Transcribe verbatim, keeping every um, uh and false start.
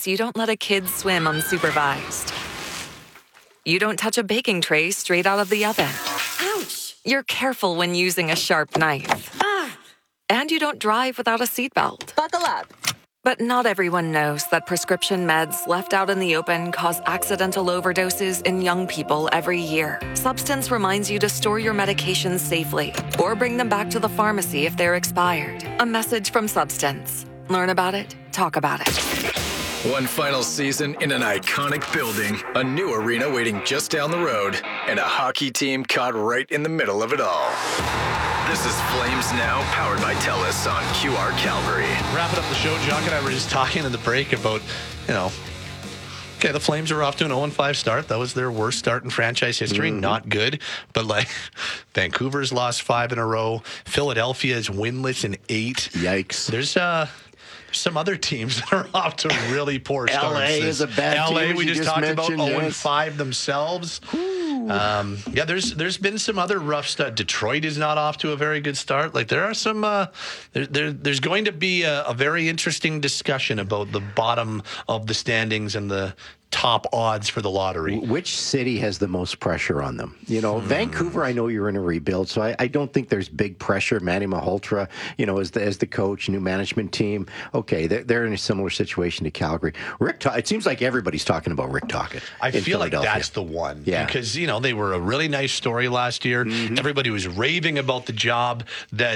means you don't let a kid swim unsupervised. You don't touch a baking tray straight out of the oven. Ouch! You're careful when using a sharp knife. Ah! And you don't drive without a seatbelt. Buckle up. But not everyone knows that prescription meds left out in the open cause accidental overdoses in young people every year. Substance reminds you to store your medications safely or bring them back to the pharmacy if they're expired. A message from Substance. Learn about it, talk about it. One final season in an iconic building, a new arena waiting just down the road, and a hockey team caught right in the middle of it all. This is Flames Now, powered by TELUS on Q R Calgary. Wrapping up the show, Jock and I were just talking in the break about, you know, okay, the Flames are off to an oh and five start. That was their worst start in franchise history. Mm-hmm. Not good. But, like, Vancouver's lost five in a row. Philadelphia is winless in eight. Yikes. There's, uh... some other teams that are off to really poor starts. L A is a bad L A, team. we just, just talked about oh and five yes. themselves. Um, yeah, there's there's been some other rough stuff. Detroit is not off to a very good start. Like, there are some, uh, there, there there's going to be a, a very interesting discussion about the bottom of the standings and the top odds for the lottery. Which city has the most pressure on them? You know, hmm. Vancouver, I know you're in a rebuild, so I, I don't think there's big pressure. Manny Malhotra, you know, as the, as the coach, new management team, okay, they're, they're in a similar situation to Calgary. Rick, Ta- it seems like everybody's talking about Rick Tocchet. I feel like that's the one. Yeah. Because, you know, they were a really nice story last year. Mm-hmm. Everybody was raving about the job that